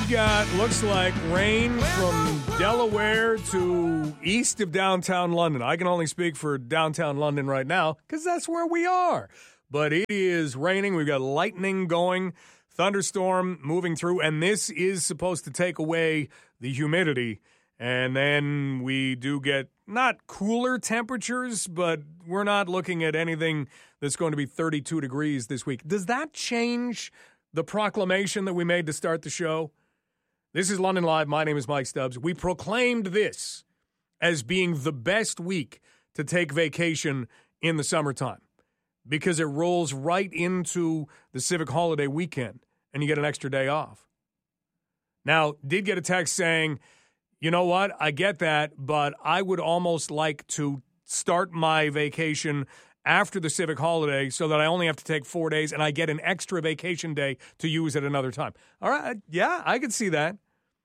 got, looks like, rain from Delaware to east of downtown London. I can only speak for downtown London right now because that's where we are. But it is raining. We've got lightning going, thunderstorm moving through, and this is supposed to take away the humidity. And then we do get not cooler temperatures, but we're not looking at anything that's going to be 32 degrees this week. Does that change the proclamation that we made to start the show? This is London Live. My name is Mike Stubbs. We proclaimed this as being the best week to take vacation in the summertime because it rolls right into the civic holiday weekend and you get an extra day off. Now, did get a text saying, you know what, I get that, but I would almost like to start my vacation after the civic holiday so that I only have to take 4 days and I get an extra vacation day to use at another time. All right, yeah, I can see that.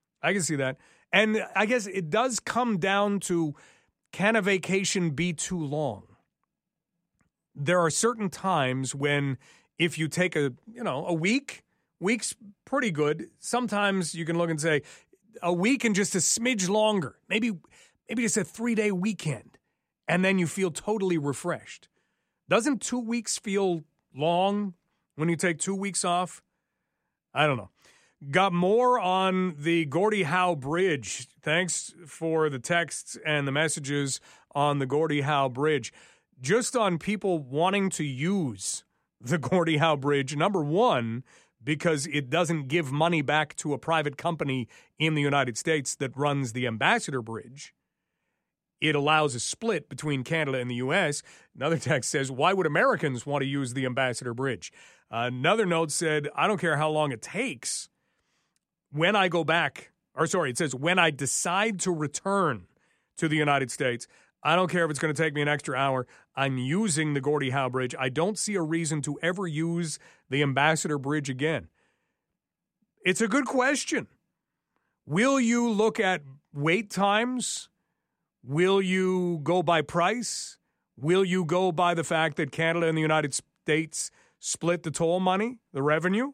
And I guess it does come down to, can a vacation be too long? There are certain times when if you take a week's pretty good. Sometimes you can look and say a week and just a smidge longer, maybe just a 3-day weekend, and then you feel totally refreshed. Doesn't 2 weeks feel long when you take 2 weeks off? I don't know. Got more on the Gordie Howe Bridge. Thanks for the texts and the messages on the Gordie Howe Bridge. Just on people wanting to use the Gordie Howe Bridge, number one, because it doesn't give money back to a private company in the United States that runs the Ambassador Bridge. It allows a split between Canada and the U.S. Another text says, why would Americans want to use the Ambassador Bridge? Another note said, I don't care how long it takes. When I go back, it says, when I decide to return to the United States, I don't care if it's going to take me an extra hour. I'm using the Gordie Howe Bridge. I don't see a reason to ever use the Ambassador Bridge again. It's a good question. Will you look at wait times? Will you go by price? Will you go by the fact that Canada and the United States split the toll money, the revenue?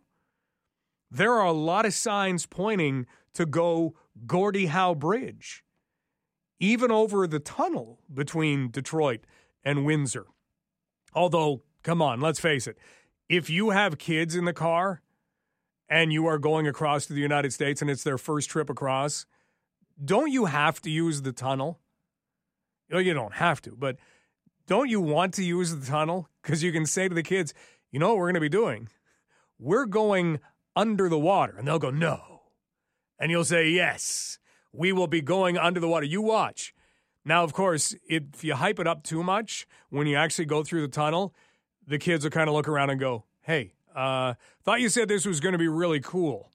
There are a lot of signs pointing to go Gordie Howe Bridge, even over the tunnel between Detroit and Windsor. Although, come on, let's face it. If you have kids in the car and you are going across to the United States and it's their first trip across, don't you have to use the tunnel? You don't have to, but don't you want to use the tunnel? Because you can say to the kids, you know what we're going to be doing? We're going under the water. And they'll go, no. And you'll say, yes, we will be going under the water. You watch. Now, of course, if you hype it up too much, when you actually go through the tunnel, the kids will kind of look around and go, hey, thought you said this was going to be really cool.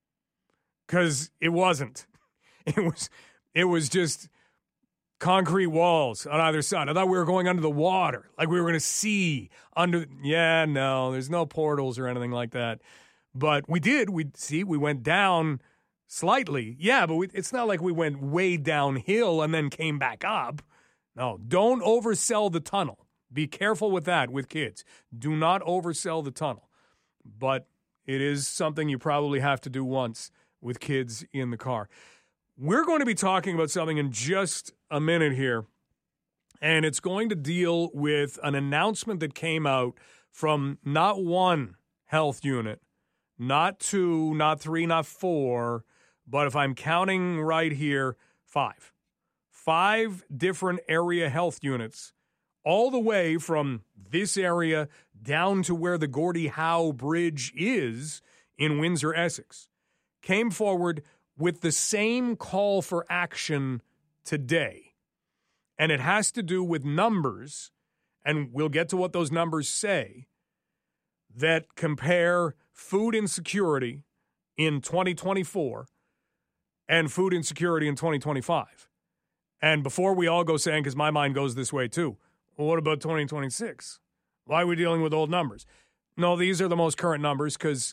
Because it wasn't. It was just concrete walls on either side. I thought we were going under the water, like we were going to see under. Yeah, no, there's no portals or anything like that. But we did. We went down slightly. Yeah, but it's not like we went way downhill and then came back up. No, don't oversell the tunnel. Be careful with that with kids. Do not oversell the tunnel. But it is something you probably have to do once with kids in the car. We're going to be talking about something in just a minute here, and it's going to deal with an announcement that came out from not one health unit, not two, not three, not four, but if I'm counting right here, 5. 5 different area health units, all the way from this area down to where the Gordie Howe Bridge is in Windsor, Essex, came forward with the same call for action today. And it has to do with numbers, and we'll get to what those numbers say, that compare food insecurity in 2024 and food insecurity in 2025. And before we all go saying, because my mind goes this way too, well, what about 2026? Why are we dealing with old numbers? No, these are the most current numbers because,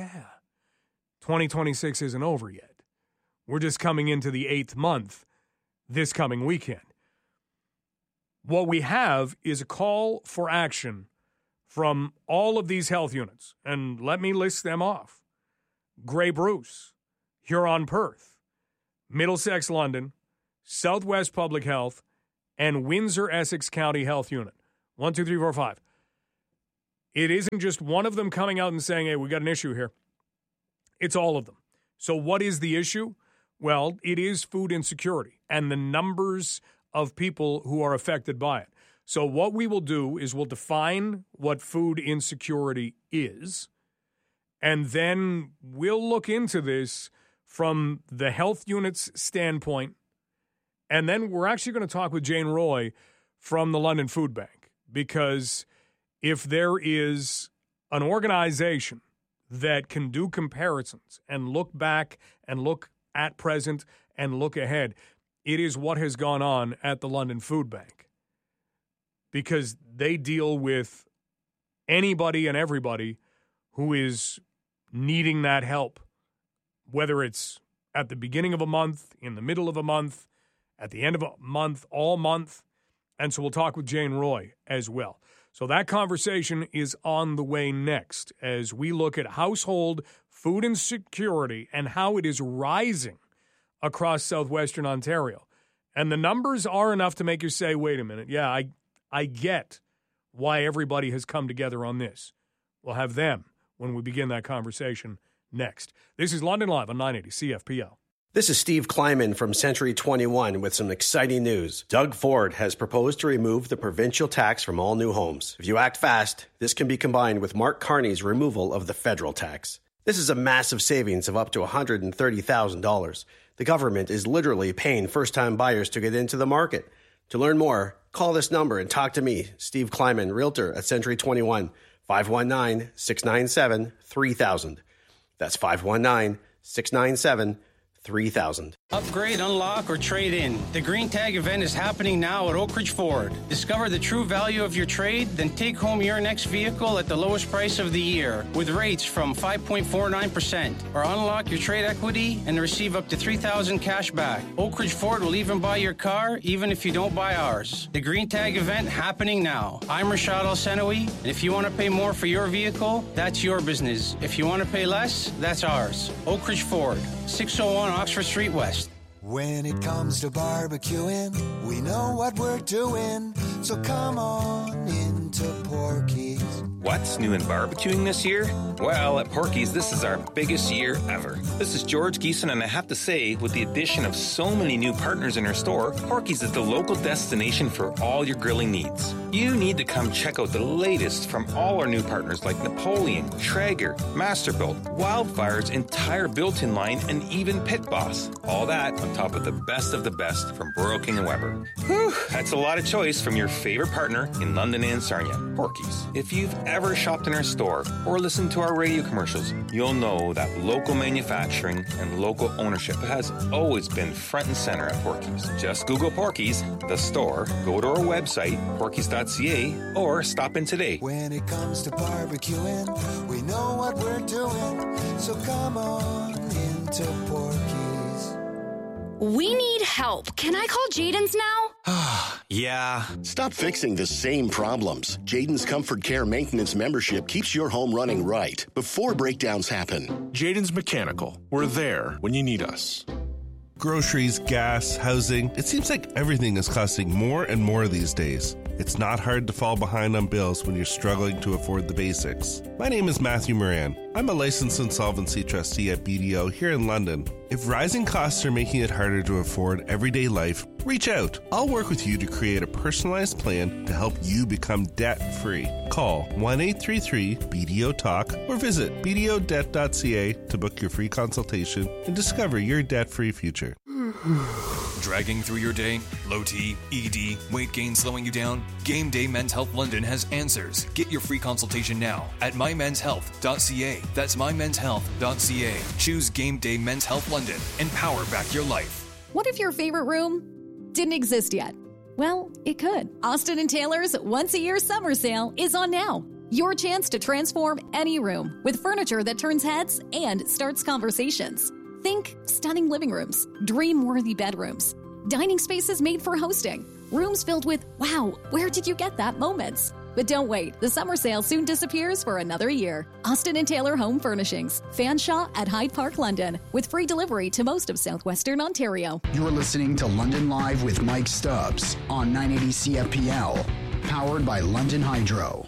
2026 isn't over yet. We're just coming into the 8th month this coming weekend. What we have is a call for action from all of these health units. And let me list them off. Grey Bruce, Huron-Perth, Middlesex London, Southwest Public Health, and Windsor-Essex County Health Unit. 1, 2, 3, 4, 5. It isn't just one of them coming out and saying, hey, we got an issue here. It's all of them. So what is the issue? Well, it is food insecurity and the numbers of people who are affected by it. So what we will do is we'll define what food insecurity is, and then we'll look into this from the health unit's standpoint. And then we're actually going to talk with Jane Roy from the London Food Bank, because if there is an organization that can do comparisons and look back and look at present and look ahead, it is what has gone on at the London Food Bank, because they deal with anybody and everybody who is needing that help, whether it's at the beginning of a month, in the middle of a month, at the end of a month, all month. And so we'll talk with Jane Roy as well. So that conversation is on the way next as we look at household food insecurity and how it is rising across southwestern Ontario. And the numbers are enough to make you say, wait a minute, yeah, I get why everybody has come together on this. We'll have them when we begin that conversation next. This is London Live on 980 CFPL. This is Steve Kleiman from Century 21 with some exciting news. Doug Ford has proposed to remove the provincial tax from all new homes. If you act fast, this can be combined with Mark Carney's removal of the federal tax. This is a massive savings of up to $130,000. The government is literally paying first-time buyers to get into the market. To learn more, call this number and talk to me, Steve Kleiman, Realtor at Century 21, 519-697-3000. That's 519-697-3000. Upgrade, unlock, or trade in. The Green Tag event is happening now at Oak Ridge Ford. Discover the true value of your trade, then take home your next vehicle at the lowest price of the year with rates from 5.49%. Or unlock your trade equity and receive up to $3,000 cash back. Oak Ridge Ford will even buy your car, even if you don't buy ours. The Green Tag event happening now. I'm Rashad Al-Senawi, and if you want to pay more for your vehicle, that's your business. If you want to pay less, that's ours. Oak Ridge Ford, 601 Oxford Street West. When it comes to barbecuing, we know what we're doing, so come on into Porky's. What's new in barbecuing this year? Well, at Porky's, this is our biggest year ever. This is George Geeson, and I have to say, with the addition of so many new partners in our store, Porky's is the local destination for all your grilling needs. You need to come check out the latest from all our new partners like Napoleon, Traeger, Masterbuilt, Wildfire's entire built-in line, and even Pit Boss. All that on top of the best from Royal King & Weber. Whew, that's a lot of choice from your favorite partner in London and Sarnia, Porky's. If you've ever shopped in our store or listened to our radio commercials, you'll know that local manufacturing and local ownership has always been front and center at Porky's. Just Google Porky's, the store, go to our website, porkys.ca, or stop in today. When it comes to barbecuing, we know what we're doing, so come on into Porky's. We need help. Can I call Jaden's now? Yeah. Stop fixing the same problems. Jaden's Comfort Care Maintenance membership keeps your home running right before breakdowns happen. Jaden's Mechanical. We're there when you need us. Groceries, gas, housing. It seems like everything is costing more and more these days. It's not hard to fall behind on bills when you're struggling to afford the basics. My name is Matthew Moran. I'm a licensed insolvency trustee at BDO here in London. If rising costs are making it harder to afford everyday life, reach out. I'll work with you to create a personalized plan to help you become debt-free. Call 1-833-BDO-TALK or visit bdodebt.ca to book your free consultation and discover your debt-free future. Dragging through your day? Low T, ED, weight gain slowing you down? Game Day Men's Health London has answers. Get your free consultation now at mymenshealth.ca. That's mymenshealth.ca. Choose Game Day Men's Health London and power back your life. What if your favorite room didn't exist yet? Well, it could. Austin & Taylor's once-a-year summer sale is on now. Your chance to transform any room with furniture that turns heads and starts conversations. Think stunning living rooms, dream-worthy bedrooms, dining spaces made for hosting, rooms filled with, wow, where did you get that moments? But don't wait. The summer sale soon disappears for another year. Austin and Taylor Home Furnishings. Fanshawe at Hyde Park, London. With free delivery to most of southwestern Ontario. You're listening to London Live with Mike Stubbs on 980 CFPL. Powered by London Hydro.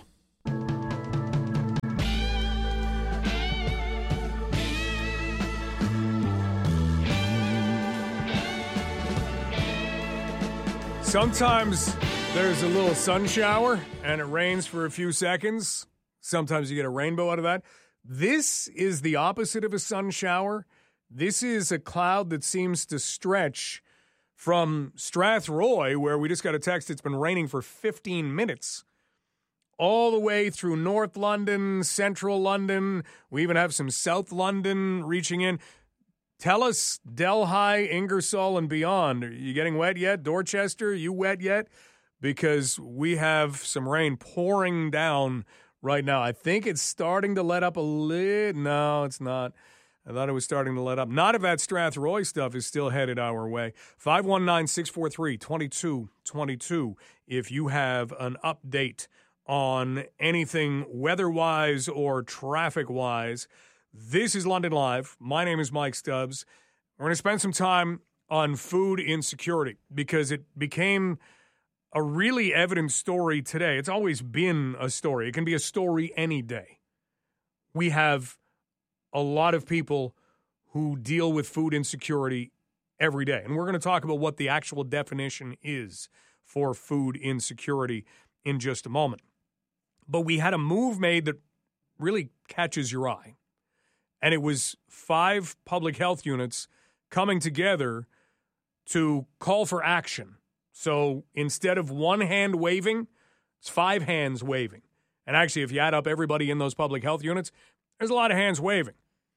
Sometimes there's a little sun shower and it rains for a few seconds. Sometimes you get a rainbow out of that. This is the opposite of a sun shower. This is a cloud that seems to stretch from Strathroy, where we just got a text it's been raining for 15 minutes, all the way through North London, Central London. We even have some South London reaching in. Tell us, Delhi, Ingersoll, and beyond. Are you getting wet yet? Dorchester, you wet yet? Because we have some rain pouring down right now. I think it's starting to let up a little. No, it's not. I thought it was starting to let up. Not if that Strathroy stuff is still headed our way. 519-643-2222 if you have an update on anything weather-wise or traffic-wise. This is London Live. My name is Mike Stubbs. We're going to spend some time on food insecurity because it became a really evident story today. It's always been a story. It can be a story any day. We have a lot of people who deal with food insecurity every day. And we're going to talk about what the actual definition is for food insecurity in just a moment. But we had a move made that really catches your eye. And it was 5 public health units coming together to call for action. So instead of one hand waving, it's 5 hands waving. And actually, if you add up everybody in those public health units, there's a lot of hands waving.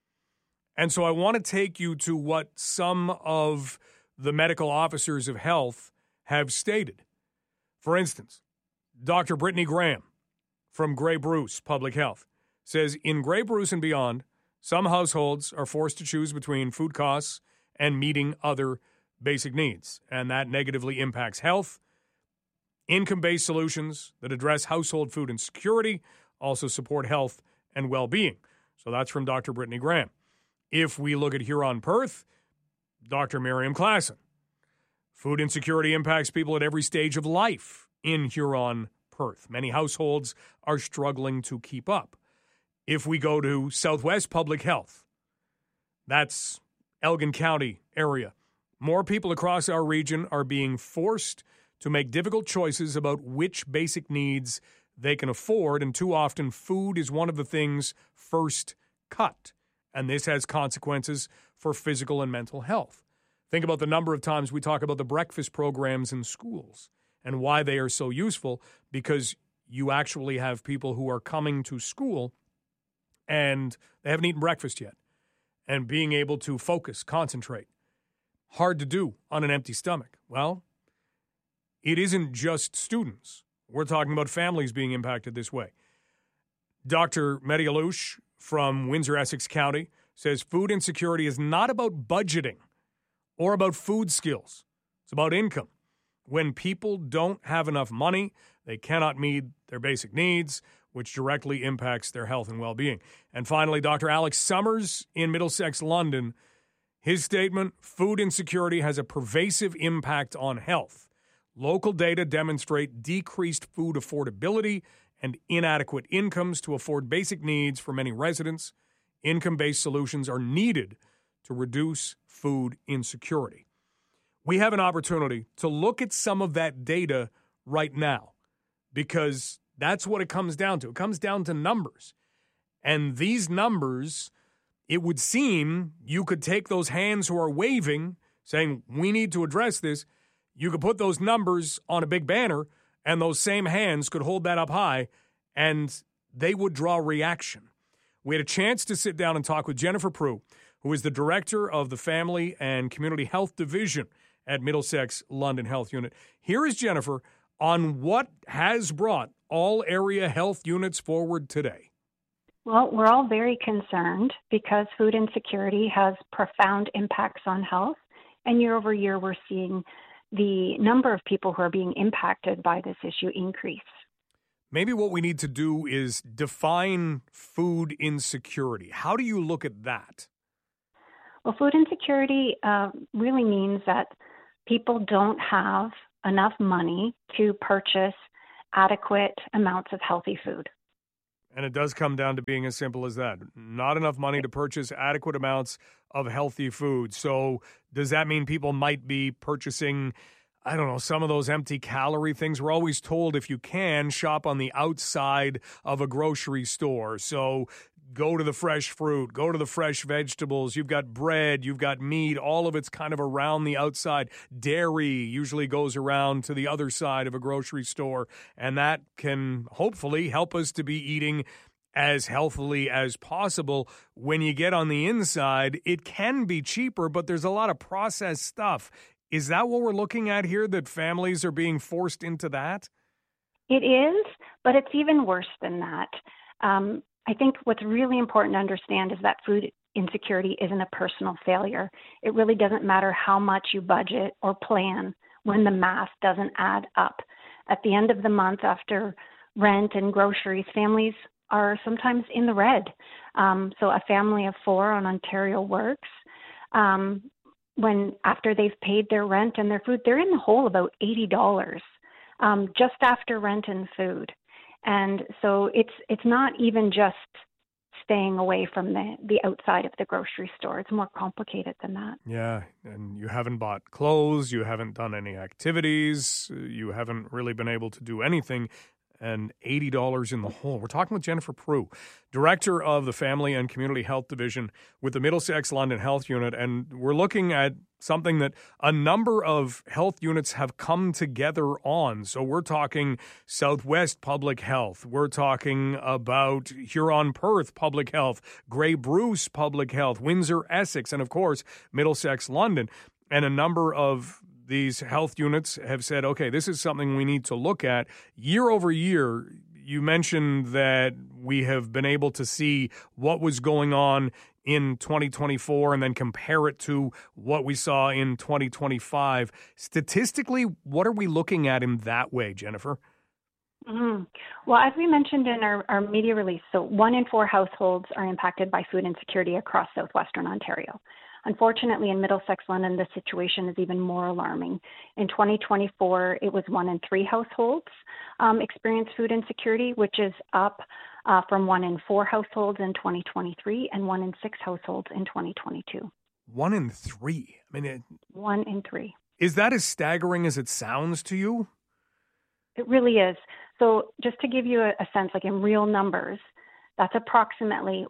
And so I want to take you to what some of the medical officers of health have stated. For instance, Dr. Brittany Graham from Grey Bruce Public Health says, in Grey Bruce and beyond, some households are forced to choose between food costs and meeting other basic needs, and that negatively impacts health. Income-based solutions that address household food insecurity also support health and well-being. So that's from Dr. Brittany Graham. If we look at Huron-Perth, Dr. Miriam Klassen. Food insecurity impacts people at every stage of life in Huron-Perth. Many households are struggling to keep up. If we go to Southwest Public Health, that's Elgin County area, more people across our region are being forced to make difficult choices about which basic needs they can afford, and too often food is one of the things first cut, and this has consequences for physical and mental health. Think about the number of times we talk about the breakfast programs in schools and why they are so useful, because you actually have people who are coming to school and they haven't eaten breakfast yet, and being able to focus, concentrate, hard to do on an empty stomach. Well, it isn't just students. We're talking about families being impacted this way. Dr. Mehdi Alouche from Windsor-Essex County says food insecurity is not about budgeting or about food skills. It's about income. When people don't have enough money, they cannot meet their basic needs, which directly impacts their health and well-being. And finally, Dr. Alex Summers in Middlesex, London, his statement, food insecurity has a pervasive impact on health. Local data demonstrate decreased food affordability and inadequate incomes to afford basic needs for many residents. Income-based solutions are needed to reduce food insecurity. We have an opportunity to look at some of that data right now, because that's what it comes down to. It comes down to numbers. And these numbers, it would seem you could take those hands who are waving, saying, we need to address this. You could put those numbers on a big banner, and those same hands could hold that up high, and they would draw reaction. We had a chance to sit down and talk with Jennifer Prue, who is the director of the Family and Community Health Division at Middlesex London Health Unit. Here is Jennifer on what has brought all area health units forward today. Well, we're all very concerned because food insecurity has profound impacts on health. And year over year, we're seeing the number of people who are being impacted by this issue increase. Maybe what we need to do is define food insecurity. How do you look at that? Well, food insecurity really means that people don't have enough money to purchase adequate amounts of healthy food. And it does come down to being as simple as that. Not enough money to purchase adequate amounts of healthy food. So does that mean people might be purchasing, I don't know, some of those empty calorie things? We're always told if you can, shop on the outside of a grocery store. So go to the fresh fruit, go to the fresh vegetables. You've got bread, you've got meat, all of it's kind of around the outside. Dairy usually goes around to the other side of a grocery store, and that can hopefully help us to be eating as healthily as possible. When you get on the inside, it can be cheaper, but there's a lot of processed stuff. Is that what we're looking at here, that families are being forced into that? It is, but it's even worse than that. I think what's really important to understand is that food insecurity isn't a personal failure. It really doesn't matter how much you budget or plan when the math doesn't add up. At the end of the month, after rent and groceries, families are sometimes in the red. So a family of 4 on Ontario Works, when after they've paid their rent and their food, they're in the hole about $80 just after rent and food. And so it's not even just staying away from the outside of the grocery store. It's more complicated than that. Yeah, and you haven't bought clothes, you haven't done any activities, you haven't really been able to do anything, and $80 in the hole. We're talking with Jennifer Prue, Director of the Family and Community Health Division with the Middlesex London Health Unit, and we're looking at something that a number of health units have come together on. So we're talking Southwest Public Health, we're talking about Huron-Perth Public Health, Grey Bruce Public Health, Windsor Essex, and of course, Middlesex London. And a number of these health units have said, okay, this is something we need to look at. Year over year, you mentioned that we have been able to see what was going on in 2024 and then compare it to what we saw in 2025. Statistically, what are we looking at in that way, Jennifer? Mm-hmm. Well, as we mentioned in our media release, so 1 in 4 households are impacted by food insecurity across southwestern Ontario. Unfortunately, in Middlesex London, the situation is even more alarming. In 2024, it was 1 in 3 households experienced food insecurity, which is up from 1 in 4 households in 2023 and 1 in 6 households in 2022. 1 in 3? I mean, 1 in 3. Is that as staggering as it sounds to you? It really is. So just to give you a sense, like in real numbers, that's approximately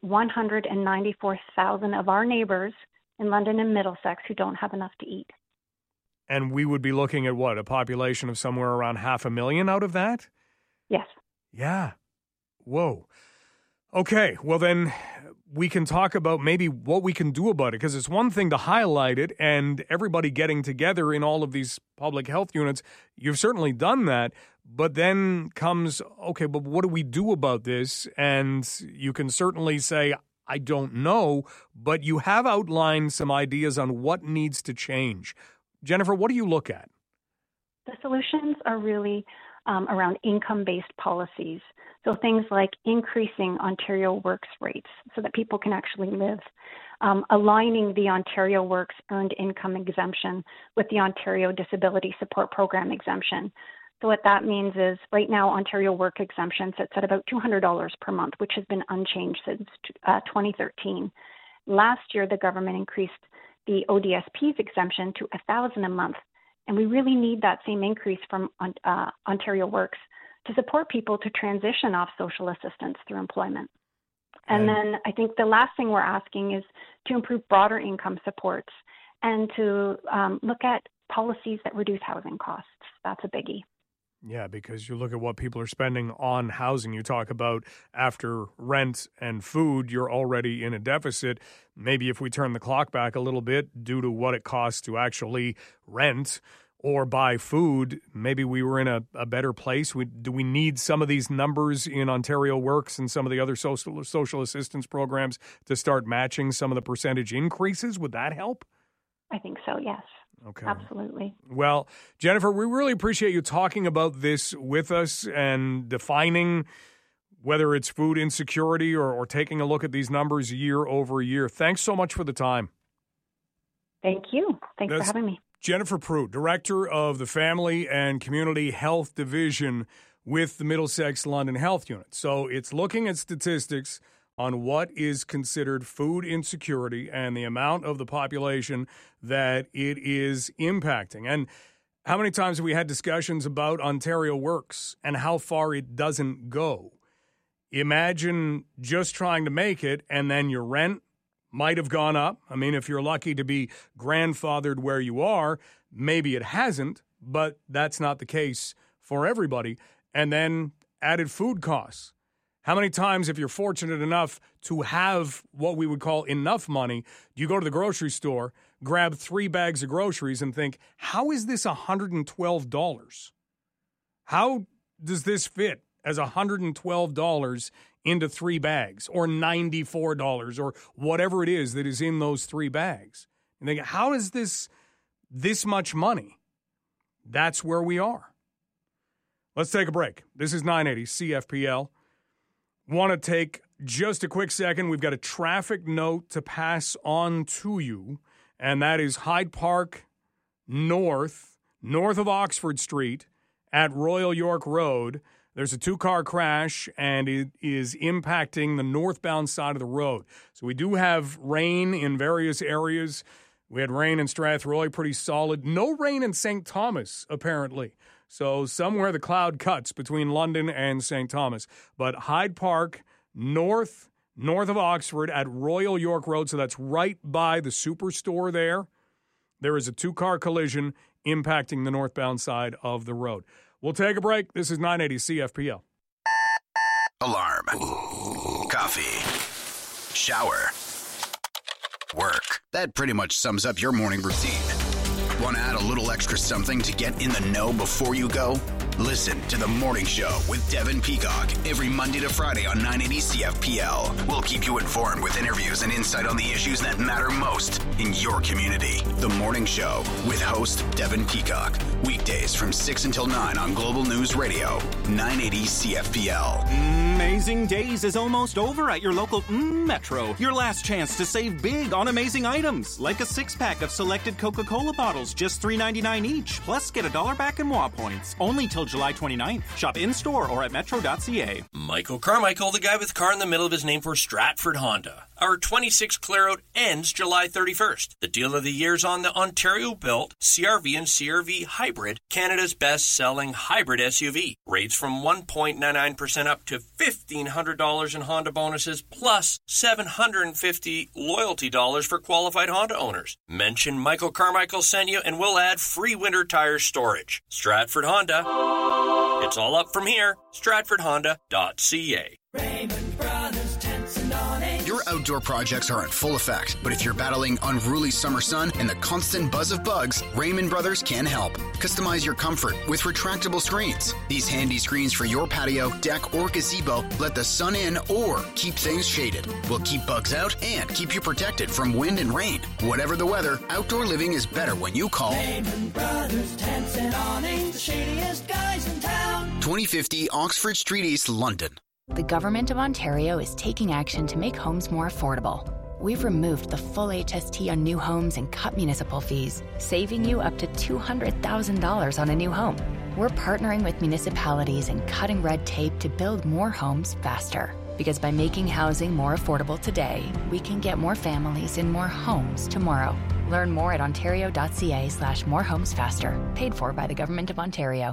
194,000 of our neighbors in London and Middlesex who don't have enough to eat. And we would be looking at what, a population of somewhere around 500,000 out of that? Yes. Yeah. Whoa. Okay, well then we can talk about maybe what we can do about it, because it's one thing to highlight it and everybody getting together in all of these public health units. You've certainly done that, but then comes, okay, but what do we do about this? And you can certainly say, I don't know, but you have outlined some ideas on what needs to change. Jennifer, what do you look at? The solutions are really around income-based policies. So things like increasing Ontario Works rates so that people can actually live, aligning the Ontario Works earned income exemption with the Ontario Disability Support Program exemption. So what that means is right now Ontario Work exemption sits at about $200 per month, which has been unchanged since 2013. Last year, the government increased the ODSP's exemption to $1,000 a month, and we really need that same increase from Ontario Works to support people to transition off social assistance through employment. And then I think the last thing we're asking is to improve broader income supports and to look at policies that reduce housing costs. That's a biggie. Yeah, because you look at what people are spending on housing. You talk about after rent and food, you're already in a deficit. Maybe if we turn the clock back a little bit due to what it costs to actually rent or buy food, maybe we were in a better place. Do we need some of these numbers in Ontario Works and some of the other social assistance programs to start matching some of the percentage increases? Would that help? I think so, yes. Okay. Absolutely. Well, Jennifer, we really appreciate you talking about this with us and defining whether it's food insecurity or taking a look at these numbers year over year. Thanks so much for the time. Thank you. Thanks for having me. Jennifer Pruett, Director of the Family and Community Health Division with the Middlesex London Health Unit. So it's looking at statistics on what is considered food insecurity and the amount of the population that it is impacting. And how many times have we had discussions about Ontario Works and how far it doesn't go? Imagine just trying to make it, and then your rent might have gone up. I mean, if you're lucky to be grandfathered where you are, maybe it hasn't, but that's not the case for everybody. And then added food costs. How many times, if you're fortunate enough to have what we would call enough money, do you go to the grocery store, grab 3 bags of groceries and think, how is this $112? How does this fit as $112 into 3 bags or $94 or whatever it is that is in those 3 bags? And think, how is this much money? That's where we are. Let's take a break. This is 980 CFPL. Want to take just a quick second. We've got a traffic note to pass on to you, and that is Hyde Park north of Oxford Street at Royal York Road. There's a 2-car crash, and it is impacting the northbound side of the road. So we do have rain in various areas. We had rain in Strathroy, pretty solid. No rain in St. Thomas, apparently. So somewhere the cloud cuts between London and St. Thomas. But Hyde Park, north of Oxford at Royal York Road, so that's right by the Superstore there. There is a 2-car collision impacting the northbound side of the road. We'll take a break. This is 980 CFPL. Alarm. Coffee. Shower. Work. That pretty much sums up your morning routine. Want to add a little extra something to get in the know before you go? Listen to The Morning Show with Devin Peacock every Monday to Friday on 980 CFPL. We'll keep you informed with interviews and insight on the issues that matter most in your community. The Morning Show with host Devin Peacock. Weekdays from 6 until 9 on Global News Radio, 980 CFPL. Amazing Days is almost over at your local Metro. Your last chance to save big on amazing items, like a 6-pack of selected Coca-Cola bottles, just $3.99 each. Plus, get $1 back in WA points. Only till July 29th. Shop in-store or at metro.ca. Michael Carmichael, the guy with car in the middle of his name for Stratford Honda. Our 26 clear-out ends July 31st. The deal of the year's on the Ontario-built CR-V and CR-V Hybrid, Canada's best-selling hybrid SUV. Rates from 1.99% up to $1,500 in Honda bonuses, plus $750 loyalty dollars for qualified Honda owners. Mention Michael Carmichael sent you, and we'll add free winter tire storage. Stratford Honda. It's all up from here. StratfordHonda.ca. Raymond Brothers Tents and Awnings. Your outdoor projects are in full effect, but if you're battling unruly summer sun and the constant buzz of bugs, Raymond Brothers can help. Customize your comfort with retractable screens. These handy screens for your patio, deck, or gazebo let the sun in or keep things shaded. Will keep bugs out and keep you protected from wind and rain. Whatever the weather, outdoor living is better when you call Raymond Brothers Tents and Awnings, the shadiest guys in town. 2050 Oxford Street East, London. The Government of Ontario is taking action to make homes more affordable. We've removed the full HST on new homes and cut municipal fees, saving you up to $200,000 on a new home. We're partnering with municipalities and cutting red tape to build more homes faster. Because by making housing more affordable today, we can get more families in more homes tomorrow. Learn more at ontario.ca/morehomesfaster. Paid for by the Government of Ontario.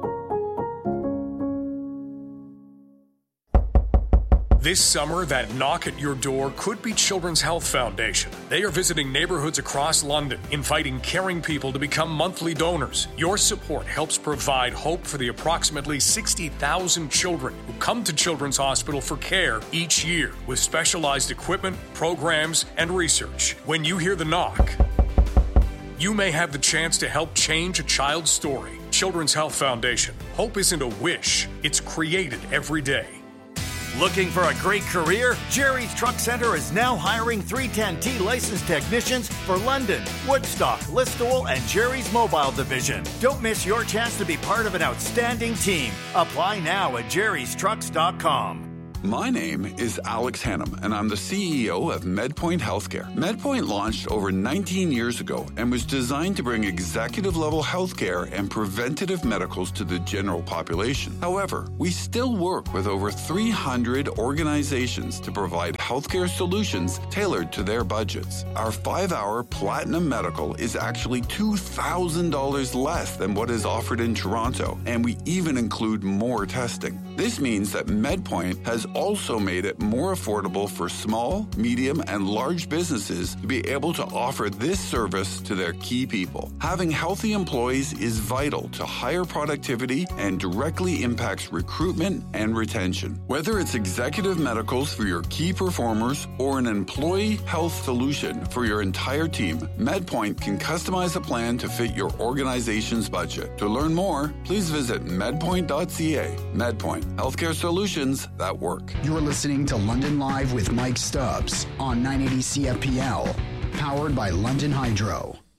This summer, that knock at your door could be Children's Health Foundation. They are visiting neighborhoods across London, inviting caring people to become monthly donors. Your support helps provide hope for the approximately 60,000 children who come to Children's Hospital for care each year, with specialized equipment, programs, and research. When you hear the knock, you may have the chance to help change a child's story. Children's Health Foundation. Hope isn't a wish, it's created every day. Looking for a great career? Jerry's Truck Center is now hiring 310T licensed technicians for London, Woodstock, Listowel, and Jerry's Mobile Division. Don't miss your chance to be part of an outstanding team. Apply now at jerrystrucks.com. My name is Alex Hannum, and I'm the CEO of MedPoint Healthcare. MedPoint launched over 19 years ago and was designed to bring executive-level healthcare and preventative medicals to the general population. However, we still work with over 300 organizations to provide healthcare solutions tailored to their budgets. Our 5-hour Platinum Medical is actually $2,000 less than what is offered in Toronto, and we even include more testing. This means that MedPoint has also made it more affordable for small, medium, and large businesses to be able to offer this service to their key people. Having healthy employees is vital to higher productivity and directly impacts recruitment and retention. Whether it's executive medicals for your key performers or an employee health solution for your entire team, MedPoint can customize a plan to fit your organization's budget. To learn more, please visit medpoint.ca. MedPoint, healthcare solutions that work. You're listening to London Live with Mike Stubbs on 980 CFPL, powered by London Hydro.